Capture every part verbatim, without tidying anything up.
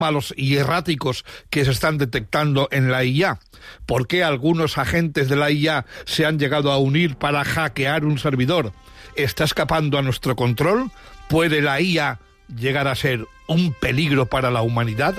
malos y erráticos que se están detectando en la I A? ¿Por qué algunos agentes de la I A se han llegado a unir para hackear un servidor? ¿Está escapando a nuestro control? ¿Puede la I A llegar a ser un peligro para la humanidad?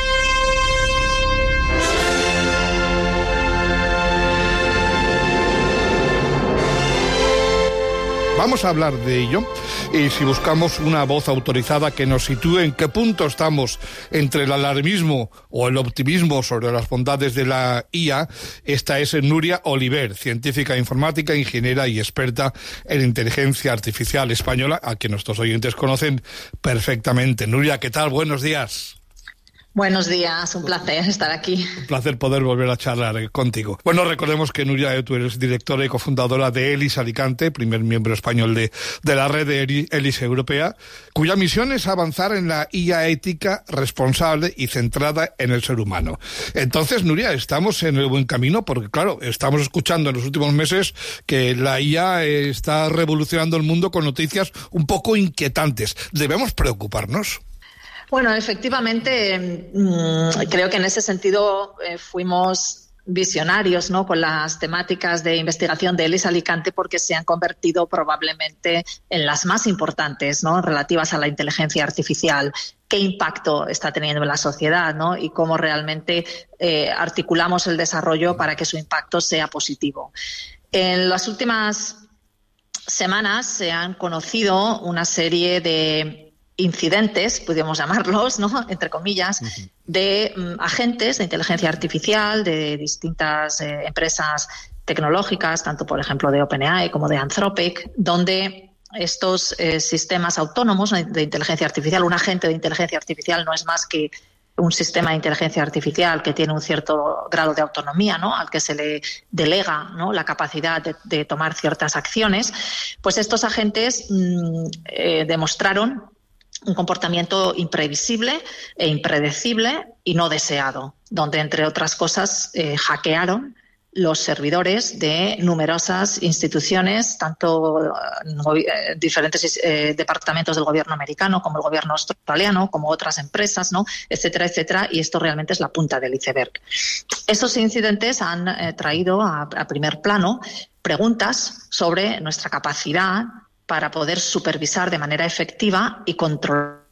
Vamos a hablar de ello, y si buscamos una voz autorizada que nos sitúe en qué punto estamos entre el alarmismo o el optimismo sobre las bondades de la I A, esta es Núria Oliver, científica informática, ingeniera y experta en inteligencia artificial española, a quien nuestros oyentes conocen perfectamente. Núria, ¿qué tal? Buenos días. Buenos días, un placer estar aquí. Un placer poder volver a charlar contigo. Bueno, recordemos que Núria, tú eres directora y cofundadora de ELIS Alicante, primer miembro español de, de la red de ELIS Europea, cuya misión es avanzar en la I A ética, responsable y centrada en el ser humano. Entonces, Núria, estamos en el buen camino porque, claro, estamos escuchando en los últimos meses que la I A está revolucionando el mundo con noticias un poco inquietantes. ¿Debemos preocuparnos? Bueno, efectivamente, creo que en ese sentido eh, fuimos visionarios, ¿no?, con las temáticas de investigación de ELIS Alicante, porque se han convertido probablemente en las más importantes, ¿no?, relativas a la inteligencia artificial. ¿Qué impacto está teniendo en la sociedad, ¿no?, y cómo realmente eh, articulamos el desarrollo para que su impacto sea positivo? En las últimas semanas se han conocido una serie de incidentes, podríamos llamarlos, ¿no?, entre comillas, uh-huh. de um, agentes de inteligencia artificial de distintas eh, empresas tecnológicas, tanto por ejemplo de OpenAI como de Anthropic, donde estos eh, sistemas autónomos de inteligencia artificial, un agente de inteligencia artificial no es más que un sistema de inteligencia artificial que tiene un cierto grado de autonomía, ¿no?, al que se le delega, ¿no?, la capacidad de, de tomar ciertas acciones. Pues estos agentes mmm, eh, demostraron un comportamiento imprevisible e impredecible y no deseado, donde, entre otras cosas, eh, hackearon los servidores de numerosas instituciones, tanto eh, diferentes eh, departamentos del gobierno americano como el gobierno australiano, como otras empresas, ¿no?, etcétera, etcétera, y esto realmente es la punta del iceberg. Esos incidentes han eh, traído a, a primer plano preguntas sobre nuestra capacidad para poder supervisar de manera efectiva y controlar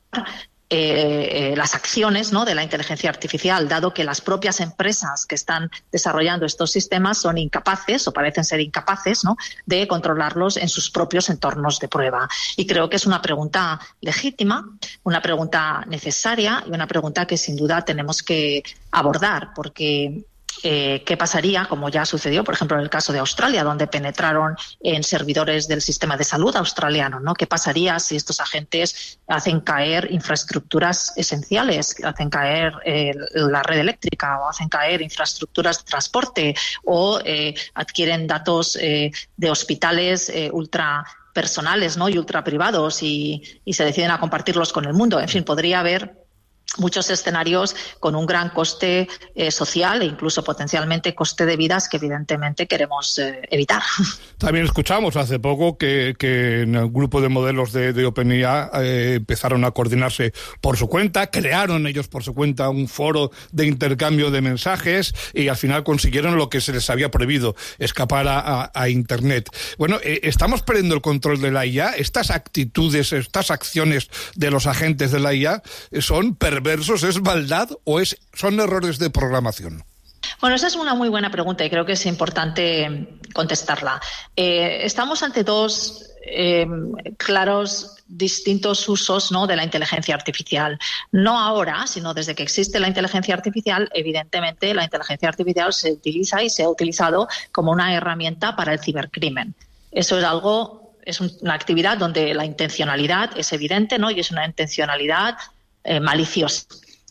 eh, eh, las acciones, ¿no?, de la inteligencia artificial, dado que las propias empresas que están desarrollando estos sistemas son incapaces, o parecen ser incapaces, ¿no?, de controlarlos en sus propios entornos de prueba. Y creo que es una pregunta legítima, una pregunta necesaria y una pregunta que sin duda tenemos que abordar, porque Eh, ¿qué pasaría, como ya sucedió, por ejemplo, en el caso de Australia, donde penetraron en servidores del sistema de salud australiano, ¿no? ¿Qué pasaría si estos agentes hacen caer infraestructuras esenciales, hacen caer eh, la red eléctrica o hacen caer infraestructuras de transporte o eh, adquieren datos eh, de hospitales eh, ultra personales, ¿no?, y ultra privados y, y se deciden a compartirlos con el mundo? En fin, podría haber muchos escenarios con un gran coste eh, social e incluso potencialmente coste de vidas que evidentemente queremos eh, evitar. También escuchamos hace poco que, que en el grupo de modelos de, de OpenAI eh, empezaron a coordinarse por su cuenta, crearon ellos por su cuenta un foro de intercambio de mensajes y al final consiguieron lo que se les había prohibido, escapar a, a, a Internet. Bueno, eh, ¿estamos perdiendo el control de la I A? ¿Estas actitudes, estas acciones de los agentes de la I A son perversas? ¿Es maldad o es, son errores de programación? Bueno, esa es una muy buena pregunta y creo que es importante contestarla. Eh, estamos ante dos eh, claros, distintos usos, ¿no?, de la inteligencia artificial. No ahora, sino desde que existe la inteligencia artificial, evidentemente la inteligencia artificial se utiliza y se ha utilizado como una herramienta para el cibercrimen. Eso es algo, es una actividad donde la intencionalidad es evidente, ¿no?, y es una intencionalidad Eh, maliciosa.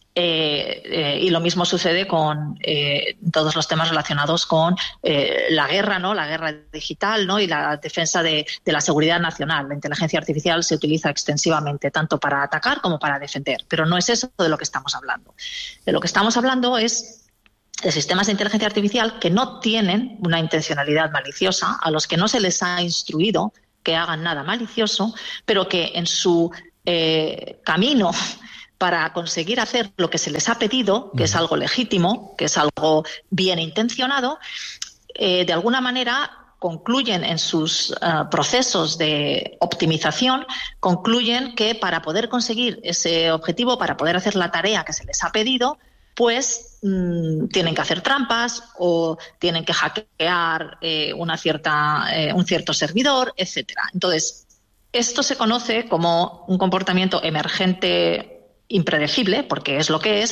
Eh, eh, y lo mismo sucede con eh, todos los temas relacionados con eh, la guerra, ¿no?, la guerra digital, ¿no?, y la defensa de, de la seguridad nacional. La inteligencia artificial se utiliza extensivamente tanto para atacar como para defender, pero no es eso de lo que estamos hablando. De lo que estamos hablando es de sistemas de inteligencia artificial que no tienen una intencionalidad maliciosa, a los que no se les ha instruido que hagan nada malicioso, pero que en su eh, camino para conseguir hacer lo que se les ha pedido, que es algo legítimo, que es algo bien intencionado, eh, de alguna manera concluyen en sus uh, procesos de optimización, concluyen que para poder conseguir ese objetivo, para poder hacer la tarea que se les ha pedido, pues mmm, tienen que hacer trampas o tienen que hackear eh, una cierta, eh, un cierto servidor, etcétera. Entonces, esto se conoce como un comportamiento emergente impredecible, porque es lo que es,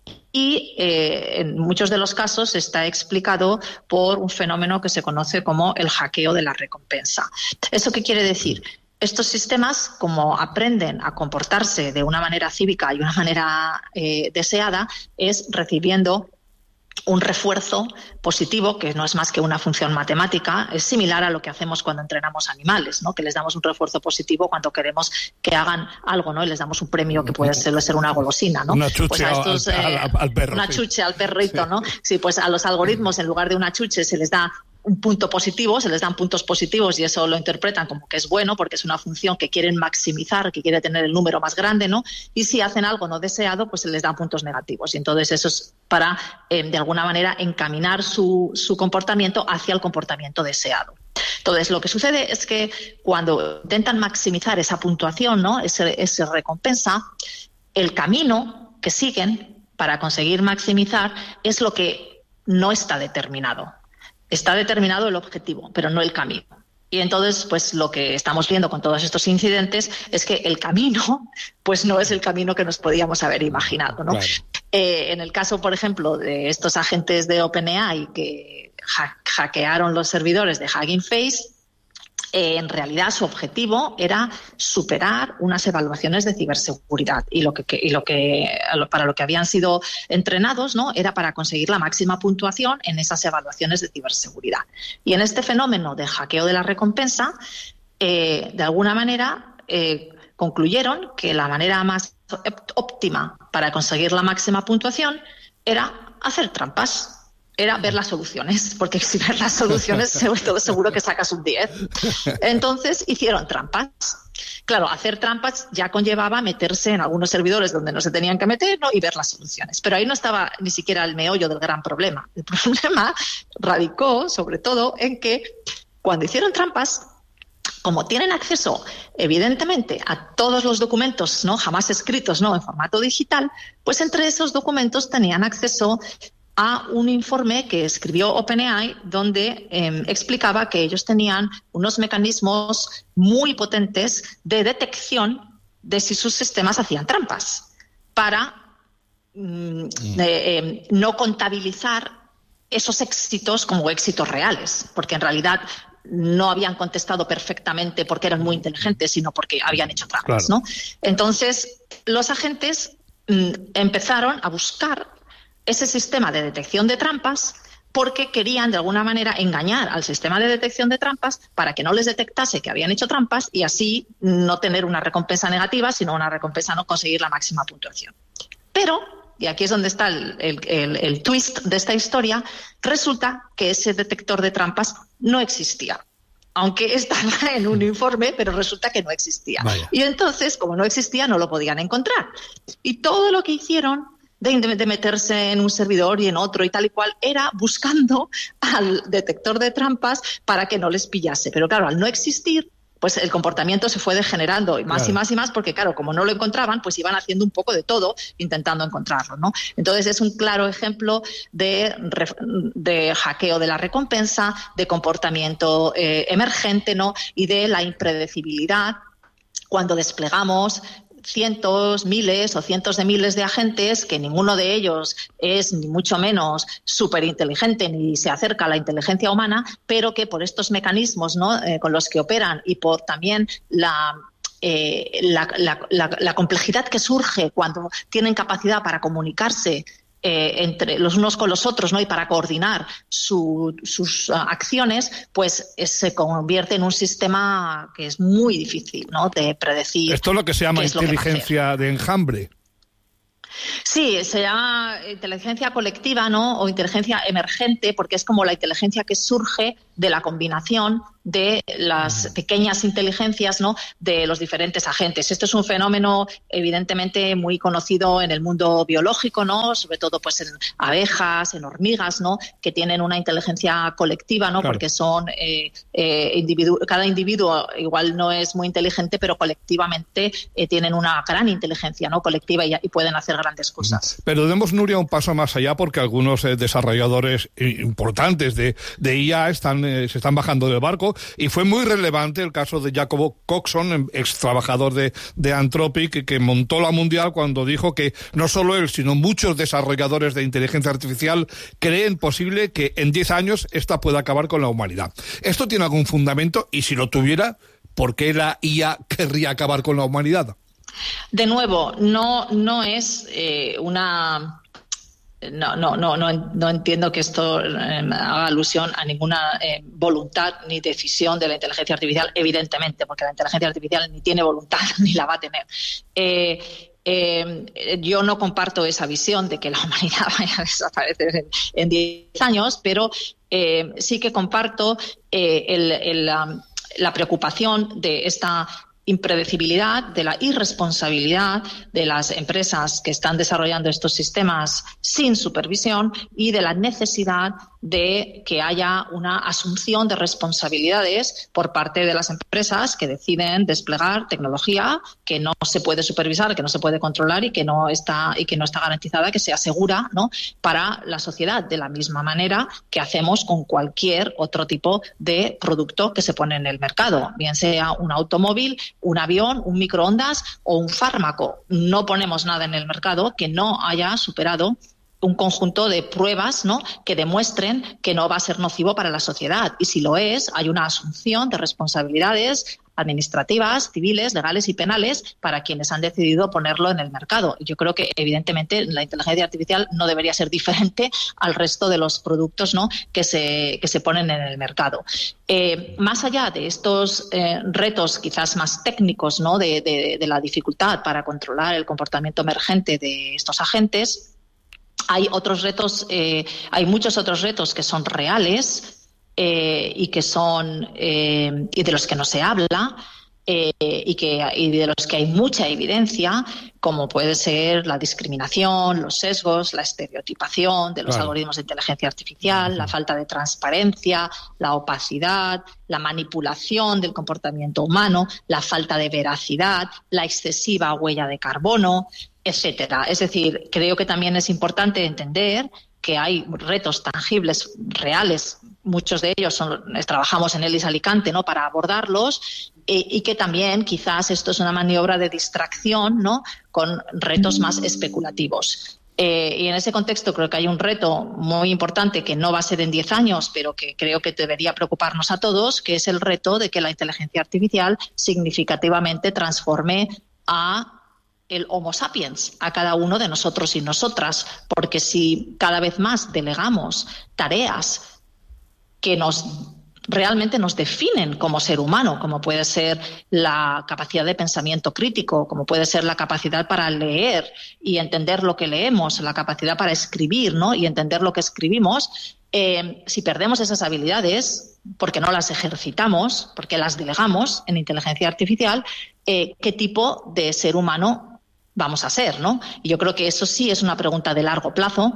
y eh, en muchos de los casos está explicado por un fenómeno que se conoce como el hackeo de la recompensa. ¿Eso qué quiere decir? Estos sistemas, como aprenden a comportarse de una manera cívica y una manera eh, deseada, es recibiendo un refuerzo positivo, que no es más que una función matemática. Es similar a lo que hacemos cuando entrenamos animales, ¿no? Que les damos un refuerzo positivo cuando queremos que hagan algo, ¿no? Y les damos un premio que puede ser, ser una golosina, ¿no? Una chuche pues a estos, al, eh, al, al perro. Una sí. chuche al perrito, ¿no? Sí, pues a los algoritmos, en lugar de una chuche, se les da un punto positivo, se les dan puntos positivos y eso lo interpretan como que es bueno porque es una función que quieren maximizar, que quiere tener el número más grande, ¿no? Y si hacen algo no deseado, pues se les dan puntos negativos. Y entonces eso es para, eh, de alguna manera, encaminar su, su comportamiento hacia el comportamiento deseado. Entonces, lo que sucede es que cuando intentan maximizar esa puntuación, ¿no? Ese, ese recompensa, el camino que siguen para conseguir maximizar es lo que no está determinado. Está determinado el objetivo, pero no el camino. Y entonces, pues lo que estamos viendo con todos estos incidentes es que el camino, pues no es el camino que nos podíamos haber imaginado, ¿no? Claro. Eh, en el caso, por ejemplo, de estos agentes de OpenAI que ha- hackearon los servidores de Hugging Face, Eh, en realidad su objetivo era superar unas evaluaciones de ciberseguridad y lo que, que, y lo que para lo que habían sido entrenados, ¿no? Era para conseguir la máxima puntuación en esas evaluaciones de ciberseguridad. Y en este fenómeno de hackeo de la recompensa, eh, de alguna manera eh, concluyeron que la manera más óptima para conseguir la máxima puntuación era hacer trampas. Era ver las soluciones, porque si ves las soluciones seguro, seguro que sacas un diez. Entonces hicieron trampas. Claro, hacer trampas ya conllevaba meterse en algunos servidores donde no se tenían que meter, ¿no? Y ver las soluciones. Pero ahí no estaba ni siquiera el meollo del gran problema. El problema radicó, sobre todo, en que cuando hicieron trampas, como tienen acceso, evidentemente, a todos los documentos, ¿no? Jamás escritos, ¿no? En formato digital, pues entre esos documentos tenían acceso a un informe que escribió OpenAI donde eh, explicaba que ellos tenían unos mecanismos muy potentes de detección de si sus sistemas hacían trampas para mm, eh, eh, no contabilizar esos éxitos como éxitos reales, porque en realidad no habían contestado perfectamente porque eran muy inteligentes, sino porque habían hecho trampas, Claro. ¿no? Entonces, los agentes mm, empezaron a buscar ese sistema de detección de trampas porque querían de alguna manera engañar al sistema de detección de trampas para que no les detectase que habían hecho trampas y así no tener una recompensa negativa, sino una recompensa no conseguir la máxima puntuación. Pero, y aquí es donde está el, el, el, el twist de esta historia, resulta que ese detector de trampas no existía. Aunque estaba en un informe, pero resulta que no existía. Vaya. Y entonces, como no existía, no lo podían encontrar. Y todo lo que hicieron De, de meterse en un servidor y en otro y tal y cual, era buscando al detector de trampas para que no les pillase. Pero claro, al no existir, pues el comportamiento se fue degenerando y más Claro. y más y más, porque claro, como no lo encontraban, pues iban haciendo un poco de todo intentando encontrarlo, ¿no? Entonces es un claro ejemplo de, de hackeo de la recompensa, de comportamiento eh, emergente, ¿no? Y de la impredecibilidad cuando desplegamos cientos, miles o cientos de miles de agentes, que ninguno de ellos es ni mucho menos súper inteligente ni se acerca a la inteligencia humana, pero que por estos mecanismos, ¿no? eh, con los que operan y por también la, eh, la, la, la, la complejidad que surge cuando tienen capacidad para comunicarse Eh, entre los unos con los otros, ¿no? Y para coordinar su, sus uh, acciones, pues eh, se convierte en un sistema que es muy difícil, ¿no? De predecir. Esto es lo que se llama qué es lo que va a inteligencia de enjambre. Sí, se llama inteligencia colectiva, ¿no? O inteligencia emergente, porque es como la inteligencia que surge de la combinación de las pequeñas inteligencias, ¿no?, de los diferentes agentes. Esto es un fenómeno evidentemente muy conocido en el mundo biológico, ¿no?, sobre todo pues en abejas, en hormigas, ¿no?, que tienen una inteligencia colectiva, ¿no?, claro, porque son eh, eh, individu- cada individuo igual no es muy inteligente, pero colectivamente eh, tienen una gran inteligencia, ¿no?, colectiva y, y pueden hacer grandes cosas. Pero demos, Nuria, un paso más allá, porque algunos eh, desarrolladores importantes de, de I A están, eh, se están bajando del barco, y fue muy relevante el caso de Jacob Coxon, ex trabajador de, de Anthropic, que montó la mundial cuando dijo que no solo él, sino muchos desarrolladores de inteligencia artificial creen posible que en diez años esta pueda acabar con la humanidad. ¿Esto tiene algún fundamento? Y si lo tuviera, ¿por qué la I A querría acabar con la humanidad? De nuevo, no, no es eh, una... No, no, no, no, no entiendo que esto eh, haga alusión a ninguna eh, voluntad ni decisión de la inteligencia artificial, evidentemente, porque la inteligencia artificial ni tiene voluntad ni la va a tener. Eh, eh, yo no comparto esa visión de que la humanidad vaya a desaparecer en diez años, pero eh, sí que comparto eh, el, el, la, la preocupación de esta impredecibilidad, de la irresponsabilidad de las empresas que están desarrollando estos sistemas sin supervisión y de la necesidad de que haya una asunción de responsabilidades por parte de las empresas que deciden desplegar tecnología que no se puede supervisar, que no se puede controlar y que no está y que no está garantizada, que sea segura, ¿no?, para la sociedad, de la misma manera que hacemos con cualquier otro tipo de producto que se pone en el mercado, bien sea un automóvil, un avión, un microondas o un fármaco. No ponemos nada en el mercado que no haya superado un conjunto de pruebas, ¿no?, que demuestren que no va a ser nocivo para la sociedad. Y si lo es, hay una asunción de responsabilidades administrativas, civiles, legales y penales para quienes han decidido ponerlo en el mercado. Yo creo que, evidentemente, la inteligencia artificial no debería ser diferente al resto de los productos, ¿no?, que se, que se ponen en el mercado. Eh, más allá de estos eh, retos quizás más técnicos, ¿no?, de, de, de la dificultad para controlar el comportamiento emergente de estos agentes, hay otros retos, eh, hay muchos otros retos que son reales eh, y que son eh, y de los que no se habla eh, y que y de los que hay mucha evidencia, como puede ser la discriminación, los sesgos, la estereotipación de los claro. algoritmos de inteligencia artificial, uh-huh. la falta de transparencia, la opacidad, la manipulación del comportamiento humano, la falta de veracidad, la excesiva huella de carbono, etcétera. Es decir, creo que también es importante entender que hay retos tangibles, reales, muchos de ellos son, trabajamos en ELIS Alicante, ¿no?, para abordarlos, eh, y que también quizás esto es una maniobra de distracción, ¿no?, con retos más especulativos. Eh, y en ese contexto creo que hay un reto muy importante que no va a ser en diez años, pero que creo que debería preocuparnos a todos, que es el reto de que la inteligencia artificial significativamente transforme a el Homo sapiens, a cada uno de nosotros y nosotras, porque si cada vez más delegamos tareas que nos realmente nos definen como ser humano, como puede ser la capacidad de pensamiento crítico, como puede ser la capacidad para leer y entender lo que leemos, la capacidad para escribir, ¿no?, y entender lo que escribimos, eh, si perdemos esas habilidades porque no las ejercitamos, porque las delegamos en inteligencia artificial, eh, ¿qué tipo de ser humano vamos a ser, ¿no? Y yo creo que eso sí es una pregunta de largo plazo,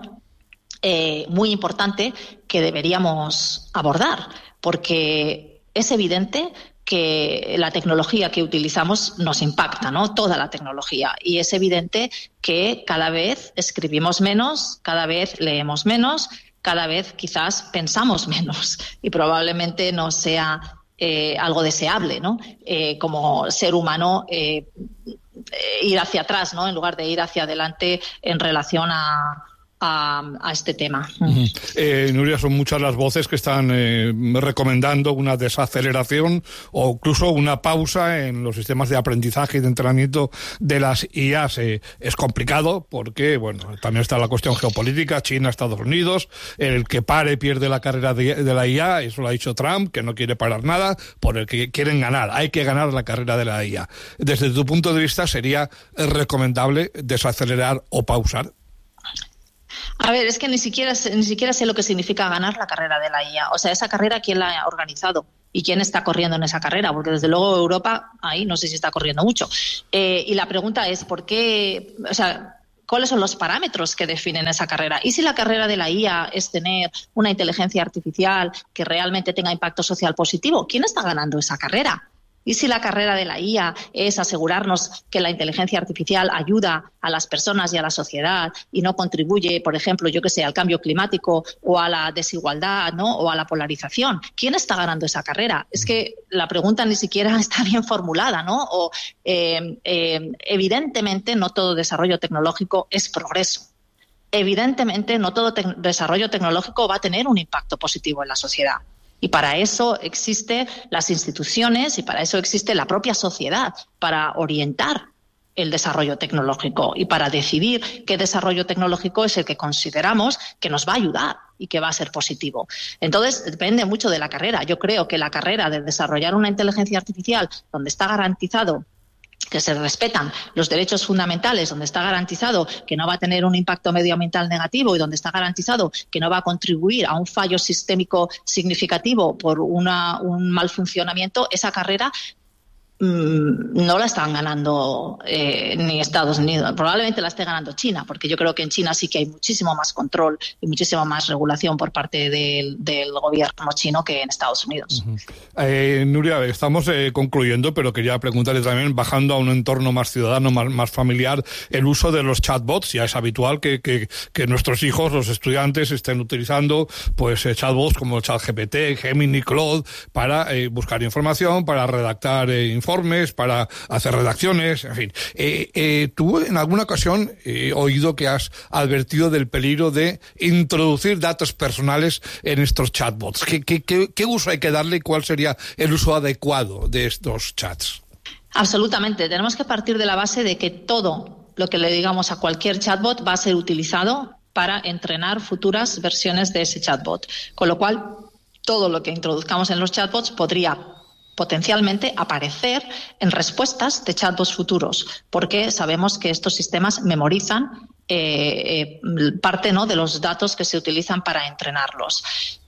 eh, muy importante, que deberíamos abordar, porque es evidente que la tecnología que utilizamos nos impacta, ¿no?, toda la tecnología, y es evidente que cada vez escribimos menos, cada vez leemos menos, cada vez quizás pensamos menos, y probablemente no sea eh, algo deseable, ¿no?, eh, como ser humano, eh, ir hacia atrás, ¿no?, en lugar de ir hacia adelante en relación a, a, a este tema. Uh-huh. Eh, Nuria, son muchas las voces que están eh, recomendando una desaceleración o incluso una pausa en los sistemas de aprendizaje y de entrenamiento de las I As. Eh, es complicado porque, bueno, también está la cuestión geopolítica, China, Estados Unidos, el que pare pierde la carrera de, de la I A, eso lo ha dicho Trump, que no quiere parar nada, por el que quieren ganar, hay que ganar la carrera de la I A. Desde tu punto de vista, ¿sería recomendable desacelerar o pausar? A ver, es que ni siquiera, ni siquiera sé lo que significa ganar la carrera de la I A. O sea, esa carrera, ¿quién la ha organizado? ¿Y quién está corriendo en esa carrera? Porque desde luego Europa, ahí no sé si está corriendo mucho. Eh, y la pregunta es, ¿por qué? O sea, ¿cuáles son los parámetros que definen esa carrera? ¿Y si la carrera de la I A es tener una inteligencia artificial que realmente tenga impacto social positivo? ¿Quién está ganando esa carrera? ¿Y si la carrera de la I A es asegurarnos que la inteligencia artificial ayuda a las personas y a la sociedad y no contribuye, por ejemplo, yo que sé, al cambio climático o a la desigualdad, ¿no? O a la polarización? ¿Quién está ganando esa carrera? Es que la pregunta ni siquiera está bien formulada, ¿no? O eh, eh, evidentemente no todo desarrollo tecnológico es progreso. Evidentemente no todo te- desarrollo tecnológico va a tener un impacto positivo en la sociedad. Y para eso existen las instituciones y para eso existe la propia sociedad, para orientar el desarrollo tecnológico y para decidir qué desarrollo tecnológico es el que consideramos que nos va a ayudar y que va a ser positivo. Entonces, depende mucho de la carrera. Yo creo que la carrera de desarrollar una inteligencia artificial donde está garantizado que se respetan los derechos fundamentales, donde está garantizado que no va a tener un impacto medioambiental negativo y donde está garantizado que no va a contribuir a un fallo sistémico significativo por una, un mal funcionamiento, esa carrera no la están ganando eh, ni Estados Unidos, probablemente la esté ganando China, porque yo creo que en China sí que hay muchísimo más control y muchísima más regulación por parte del, del gobierno chino que en Estados Unidos. Uh-huh. eh, Nuria, estamos eh, concluyendo, pero quería preguntarle también, bajando a un entorno más ciudadano, más, más familiar, el uso de los chatbots. Ya es habitual que, que, que nuestros hijos, los estudiantes, estén utilizando pues eh, chatbots como ChatGPT, Gemini, Claude, para eh, buscar información, para redactar eh, informes, para hacer redacciones, en fin. Eh, eh, tú en alguna ocasión he oído que has advertido del peligro de introducir datos personales en estos chatbots. ¿Qué, qué, qué, qué uso hay que darle y cuál sería el uso adecuado de estos chats? Absolutamente. Tenemos que partir de la base de que todo lo que le digamos a cualquier chatbot va a ser utilizado para entrenar futuras versiones de ese chatbot. Con lo cual, todo lo que introduzcamos en los chatbots podría potencialmente aparecer en respuestas de chatbots futuros, porque sabemos que estos sistemas memorizan eh, eh, parte, ¿no?, de los datos que se utilizan para entrenarlos.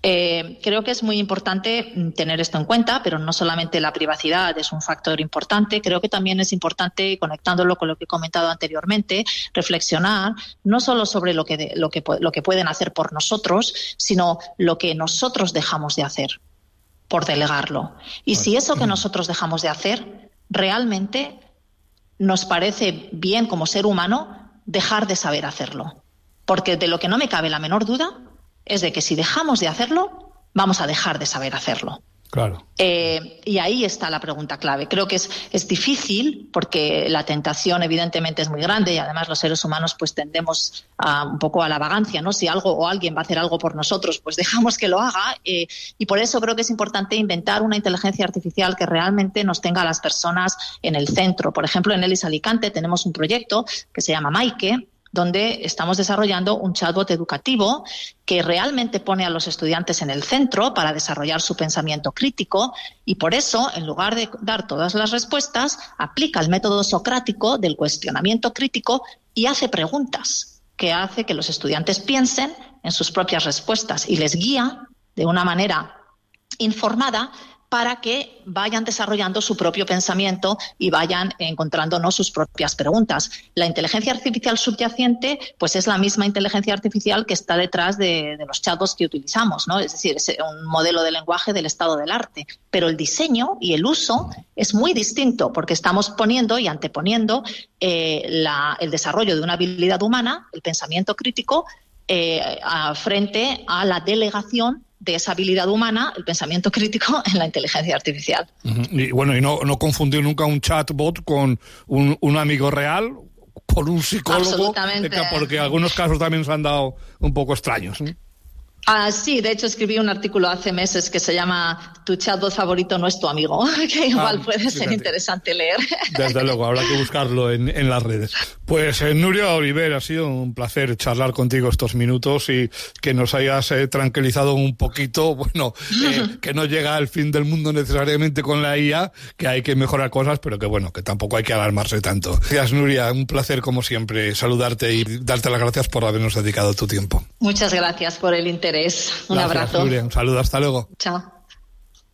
Eh, creo que es muy importante tener esto en cuenta, pero no solamente la privacidad es un factor importante, creo que también es importante, conectándolo con lo que he comentado anteriormente, reflexionar no solo sobre lo que, de, lo que, lo que pueden hacer por nosotros, sino lo que nosotros dejamos de hacer por delegarlo. Y si eso que nosotros dejamos de hacer realmente nos parece bien como ser humano, dejar de saber hacerlo. Porque de lo que no me cabe la menor duda es de que si dejamos de hacerlo, vamos a dejar de saber hacerlo. Claro. Eh, y ahí está la pregunta clave. Creo que es, es difícil porque la tentación evidentemente es muy grande y además los seres humanos pues tendemos a, un poco a la vagancia, ¿no? Si algo o alguien va a hacer algo por nosotros, pues dejamos que lo haga eh, y por eso creo que es importante inventar una inteligencia artificial que realmente nos tenga a las personas en el centro. Por ejemplo, en ELIS Alicante tenemos un proyecto que se llama Maike, donde estamos desarrollando un chatbot educativo que realmente pone a los estudiantes en el centro para desarrollar su pensamiento crítico y por eso, en lugar de dar todas las respuestas, aplica el método socrático del cuestionamiento crítico y hace preguntas que hace que los estudiantes piensen en sus propias respuestas y les guía de una manera informada para que vayan desarrollando su propio pensamiento y vayan encontrando, ¿no?, sus propias preguntas. La inteligencia artificial subyacente pues es la misma inteligencia artificial que está detrás de, de los chatbots que utilizamos, ¿no? Es decir, es un modelo de lenguaje del estado del arte. Pero el diseño y el uso es muy distinto porque estamos poniendo y anteponiendo eh, la, el desarrollo de una habilidad humana, el pensamiento crítico, eh, a, frente a la delegación de esa habilidad humana, el pensamiento crítico, en la inteligencia artificial. Uh-huh. Y bueno, y no, no confundir nunca un chatbot con un, un amigo real, con un psicólogo, porque algunos casos también se han dado un poco extraños, ¿eh? Ah, sí, de hecho escribí un artículo hace meses que se llama Tu chatbot favorito no es tu amigo, que igual ah, puede fíjate. ser interesante leer. Desde luego, habrá que buscarlo en, en las redes. Pues eh, Nuria Oliver, ha sido un placer charlar contigo estos minutos y que nos hayas eh, tranquilizado un poquito, bueno, eh, que no llega al fin del mundo necesariamente con la I A, que hay que mejorar cosas, pero que bueno, que tampoco hay que alarmarse tanto. Gracias, Nuria, un placer como siempre saludarte y darte las gracias por habernos dedicado tu tiempo. Muchas gracias por el interés. Un Gracias, abrazo. Nuria. Un saludo, hasta luego. Chao.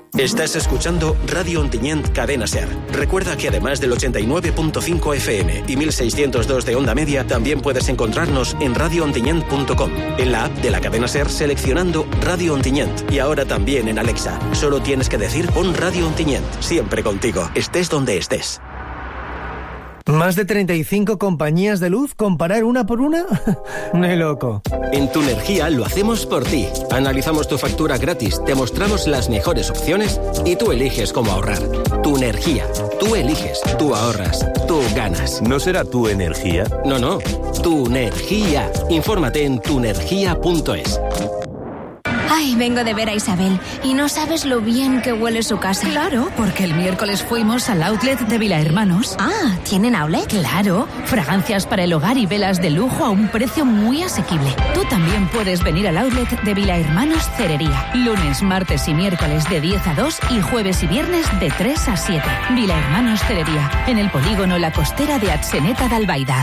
Estás escuchando Radio Ontinyent Cadena Ser. Recuerda que además del ochenta y nueve punto cinco F M y mil seiscientos dos de onda media, también puedes encontrarnos en radio ontinyent punto com, en la app de la cadena Ser seleccionando Radio Ontinyent y ahora también en Alexa. Solo tienes que decir pon Radio Ontinyent, siempre contigo, estés donde estés. ¿Más de treinta y cinco compañías de luz? ¿Comparar una por una? ¡Ni loco! En Tu Energía lo hacemos por ti. Analizamos tu factura gratis, te mostramos las mejores opciones y tú eliges cómo ahorrar. Tu Energía. Tú eliges, tú ahorras, tú ganas. ¿No será Tu Energía? No, no. Tu Energía. Infórmate en tu energía punto es. Ay, vengo de ver a Isabel y no sabes lo bien que huele su casa. Claro, porque el miércoles fuimos al outlet de Vilahermanos. Ah, ¿tienen outlet? Claro, fragancias para el hogar y velas de lujo a un precio muy asequible. Tú también puedes venir al outlet de Vilahermanos Cerería. Lunes, martes y miércoles de diez a dos y jueves y viernes de tres a siete. Vilahermanos Cerería, en el polígono La Costera de Atzeneta d'Albaida.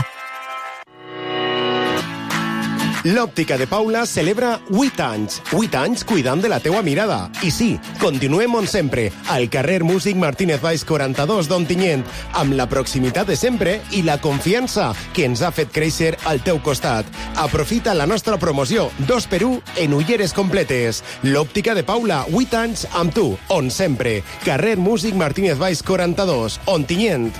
L'Òptica de Paula celebra vuit anys. vuit anys cuidant de la teua mirada. I sí, continuem on sempre, al carrer Músic Martínez Valls quaranta-dos d'Ontinyent, amb la proximitat de sempre i la confiança que ens ha fet créixer al teu costat. Aprofita la nostra promoció dos per u en ulleres completes. L'Òptica de Paula, vuit anys amb tu, on sempre. Carrer Músic Martínez Valls quaranta-dos, Ontinyent.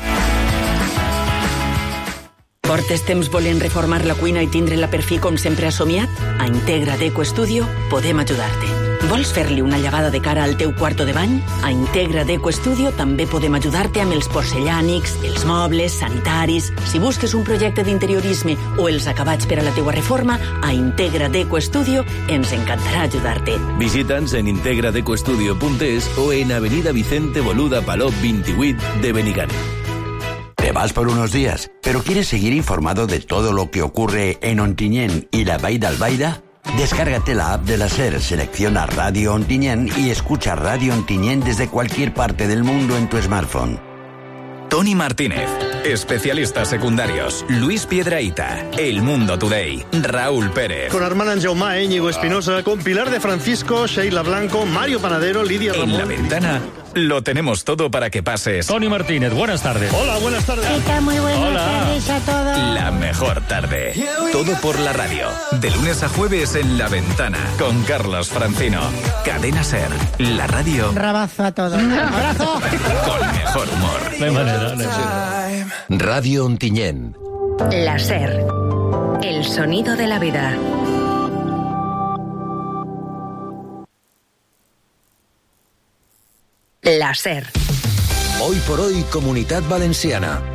Portes temps volent reformar la cuina i tindre-la per fi com sempre has somiat? A Integra Deco Studio podem ajudar-te. Vols fer-li una llevada de cara al teu quarto de bany? A Integra Deco Studio també podem ajudar-te amb els porcellànics, els mobles, sanitaris... Si busques un projecte d'interiorisme o els acabats per a la teua reforma, a Integra Deco Studio ens encantarà ajudar-te. Visita'ns en integra deco studio punto es o en Avenida Vicente Boluda Palop vint-i-vuit de Benigànim. Te vas por unos días, pero ¿quieres seguir informado de todo lo que ocurre en Ontinyent y la Vall d'Albaida? Descárgate la app de la SER, selecciona Radio Ontinyent y escucha Radio Ontinyent desde cualquier parte del mundo en tu smartphone. Tony Martínez, especialistas secundarios, Luis Piedrahita, El Mundo Today, Raúl Pérez. Con Armand Anjaumá, Íñigo Espinosa, con Pilar de Francisco, Sheila Blanco, Mario Panadero, Lidia Ramón. En La Ventana lo tenemos todo para que pases. Tony Martínez, buenas tardes. Hola, buenas tardes. ¿Qué tal? Muy buenas Hola. tardes a todos. La mejor tarde. Todo por la radio. De lunes a jueves en La Ventana con Carlos Francino. Cadena Ser, la radio. Rabazo a todos. Abrazo. Con mejor humor. De manera, de manera. Radio Ontinyent. La SER, el sonido de la vida. La SER. Hoy por hoy, Comunitat Valenciana.